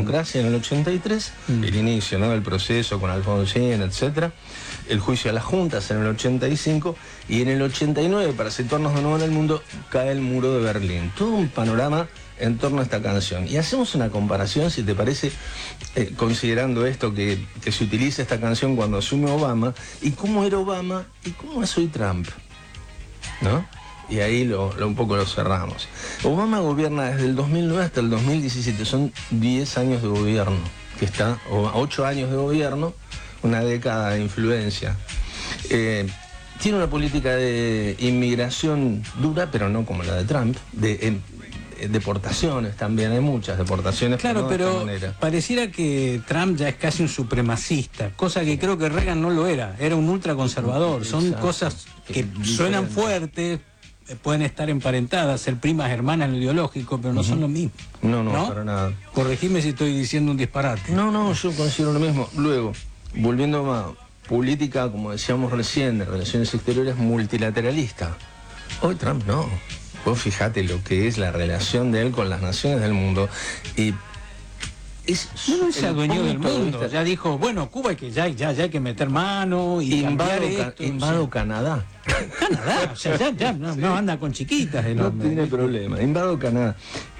democracia en el 83, el inicio, ¿no?, del proceso con Alfonsín, etcétera, el juicio a las juntas en el 85, y en el 89, para situarnos de nuevo en el mundo, cae el muro de Berlín. Todo un panorama en torno a esta canción. Y hacemos una comparación, si te parece, considerando esto, que se utiliza esta canción cuando asume Obama, y cómo era Obama y cómo es hoy Trump, ¿no? Y ahí un poco lo cerramos. Obama gobierna desde el 2009 hasta el 2017, son 10 años de gobierno, que está, o 8 años de gobierno, una década de influencia. Tiene una política de inmigración dura, pero no como la de Trump, de deportaciones también, hay muchas deportaciones. Claro, pero pareciera que Trump ya es casi un supremacista, cosa que creo que Reagan no lo era un ultraconservador. Son cosas que suenan fuertes, pueden estar emparentadas, ser primas hermanas en lo ideológico, pero no son lo mismo. No, para nada. Corregime si estoy diciendo un disparate. No, yo considero lo mismo. Luego, volviendo a política, como decíamos recién, de relaciones exteriores, multilateralista. Hoy Trump no. Vos fijate lo que es la relación de él con las naciones del mundo. Y no se adueñó del mundo. Ya dijo, bueno, Cuba hay que ya hay que meter mano y invado Canadá. Canadá, o sea, ya no anda con chiquitas. No tiene problema. Invado Canadá.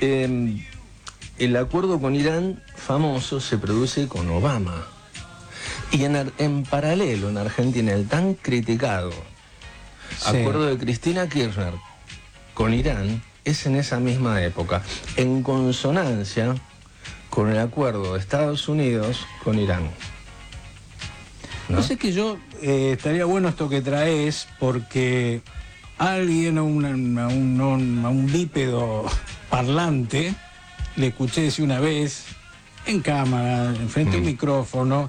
El acuerdo con Irán famoso se produce con Obama. Y en paralelo, en Argentina, el tan criticado acuerdo de Cristina Kirchner con Irán es en esa misma época, en consonancia con el acuerdo de Estados Unidos con Irán. No sé, que yo estaría bueno esto que traes, porque alguien, a un bípedo parlante, le escuché decir una vez, en cámara, enfrente a un micrófono,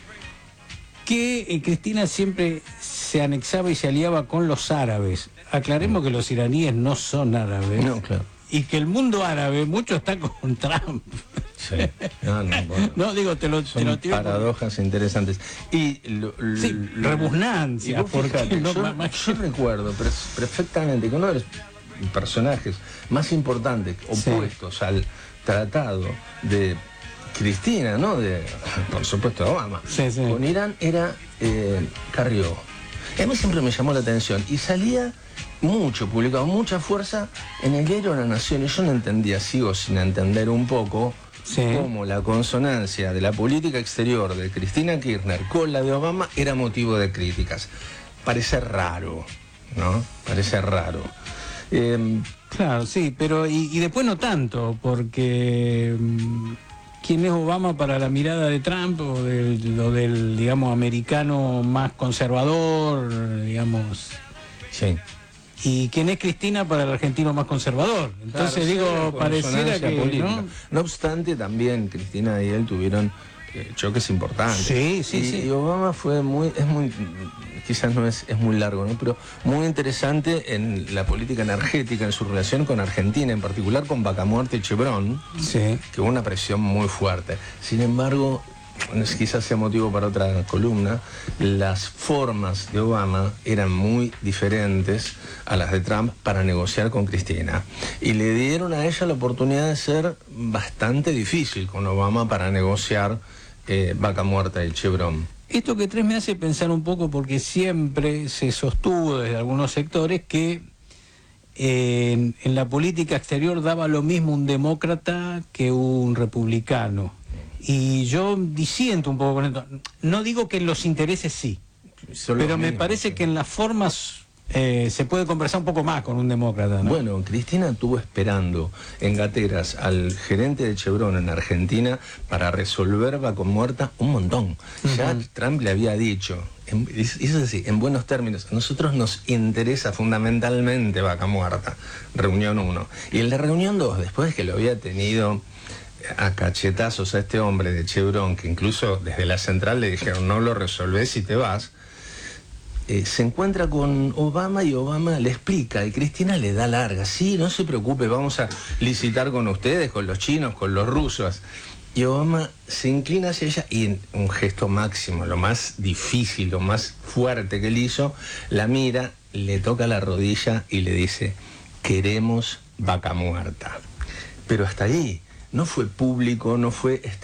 que Cristina siempre se anexaba y se aliaba con los árabes. Aclaremos que los iraníes no son árabes. No, claro. Y que el mundo árabe mucho está con Trump. Sí. Bueno, no, digo, te lo tiro. Paradojas interesantes. Y rebusnancia. Yo recuerdo perfectamente que uno de los personajes más importantes, opuestos al tratado de Cristina, ¿no?, por supuesto, Obama, con Irán, era Carrió. A mí siempre me llamó la atención y salía mucho, publicado, mucha fuerza en el diario La Nación, y yo no entendía, sigo sin entender un poco cómo la consonancia de la política exterior de Cristina Kirchner con la de Obama era motivo de críticas. Parece raro, ¿no? Parece raro. Claro, sí, pero y después no tanto, porque ¿quién es Obama para la mirada de Trump o del digamos, americano más conservador, digamos? Sí. ¿Y quién es Cristina para el argentino más conservador? Entonces, pareciera que... No obstante, también Cristina y él tuvieron choques importantes. Sí. Y Obama fue quizás no es muy largo, ¿no?, pero muy interesante en la política energética, en su relación con Argentina, en particular con Vaca Muerta y Chevron, que hubo una presión muy fuerte. Sin embargo, quizás sea motivo para otra columna, las formas de Obama eran muy diferentes a las de Trump para negociar con Cristina. Y le dieron a ella la oportunidad de ser bastante difícil con Obama para negociar Vaca Muerta y Chevron. Esto que traes me hace pensar un poco, porque siempre se sostuvo desde algunos sectores que en la política exterior daba lo mismo un demócrata que un republicano. Y yo disiento un poco con esto. No digo que en los intereses sí, pero me parece que en las formas se puede conversar un poco más con un demócrata, ¿no? Bueno, Cristina estuvo esperando en gateras al gerente de Chevron en Argentina para resolver Vaca Muerta un montón. Ya Trump le había dicho, es así, en buenos términos, a nosotros nos interesa fundamentalmente Vaca Muerta, reunión 1. Y en la reunión 2, después de que lo había tenido a cachetazos a este hombre de Chevron, que incluso desde la central le dijeron, no lo resolvés y te vas, se encuentra con Obama y Obama le explica y Cristina le da larga. Sí, no se preocupe, vamos a licitar con ustedes, con los chinos, con los rusos. Y Obama se inclina hacia ella y en un gesto máximo, lo más difícil, lo más fuerte que él hizo, la mira, le toca la rodilla y le dice, queremos Vaca Muerta. Pero hasta ahí no fue público, no fue